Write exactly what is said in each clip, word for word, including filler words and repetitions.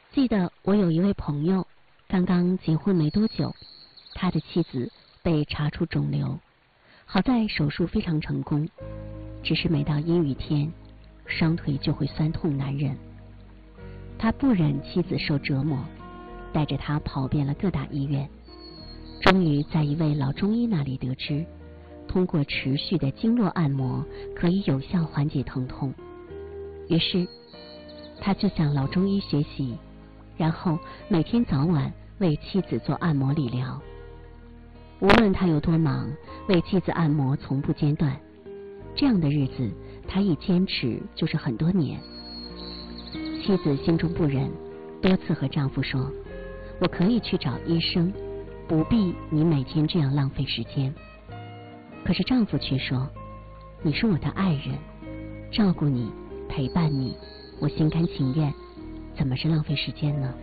记得我有一位朋友，刚刚结婚没多久，他的妻子被查出肿瘤，好在手术非常成功，只是每到阴雨天，双腿就会酸痛难忍。他不忍妻子受折磨，带着他跑遍了各大医院，终于在一位老中医那里得知，通过持续的经络按摩可以有效缓解疼痛。于是他就向老中医学习，然后每天早晚为妻子做按摩理疗。无论他有多忙，为妻子按摩从不间断。这样的日子他一坚持就是很多年。妻子心中不忍，多次和丈夫说，我可以去找医生，不必你每天这样浪费时间。可是丈夫却说，你是我的爱人，照顾你陪伴你，我心甘情愿，怎么是浪费时间呢？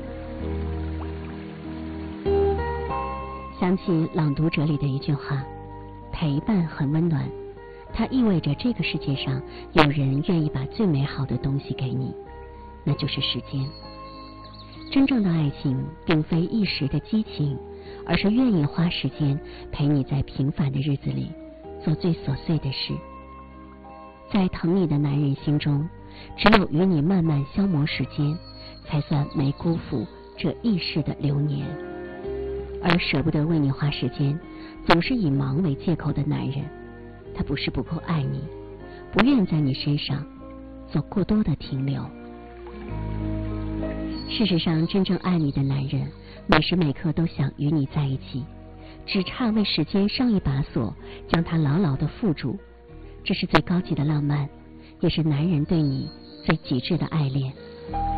想起《朗读者》里的一句话，陪伴很温暖，它意味着这个世界上有人愿意把最美好的东西给你，那就是时间。真正的爱情并非一时的激情，而是愿意花时间陪你在平凡的日子里做最琐碎的事。在疼你的男人心中，只有与你慢慢消磨时间，才算没辜负这一世的流年。而舍不得为你花时间，总是以忙为借口的男人，他不是不够爱你，不愿在你身上做过多的停留。事实上，真正爱你的男人，每时每刻都想与你在一起，只差为时间上一把锁，将它牢牢地缚住。这是最高级的浪漫，也是男人对你最极致的爱恋。